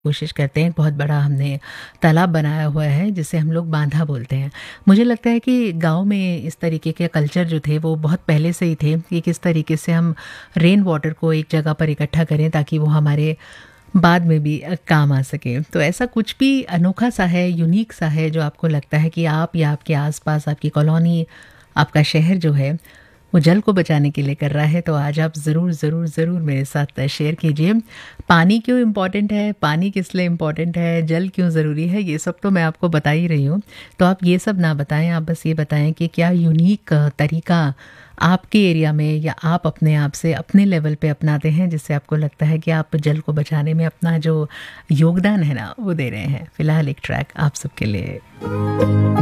कोशिश करते हैं। एक बहुत बड़ा हमने तालाब बनाया हुआ है जिसे हम लोग बांधा बोलते हैं। मुझे लगता है कि गाँव में इस तरीके के कल्चर जो थे वो बहुत पहले से ही थे कि किस तरीके से हम रेन वाटर को एक जगह पर इकट्ठा करें ताकि वो हमारे बाद में भी काम आ सके। तो ऐसा कुछ भी अनोखा सा है, यूनिक सा है जो आपको लगता है कि आप या आपके आस-पास आपकी कॉलोनी, आपका शहर जो है वो जल को बचाने के लिए कर रहा है, तो आज आप ज़रूर, ज़रूर, ज़रूर मेरे साथ शेयर कीजिए। पानी क्यों इम्पोर्टेंट है, पानी किस लिए इम्पोर्टेंट है, जल क्यों ज़रूरी है, ये सब तो मैं आपको बता ही रही हूँ। तो आप ये सब ना बताएँ, आप बस ये बताएँ कि क्या यूनिक तरीका आपके एरिया में या आप अपने आप से अपने लेवल पे अपनाते हैं, जिससे आपको लगता है कि आप जल को बचाने में अपना जो योगदान है ना, वो दे रहे हैं। फ़िलहाल एक ट्रैक आप सबके लिए।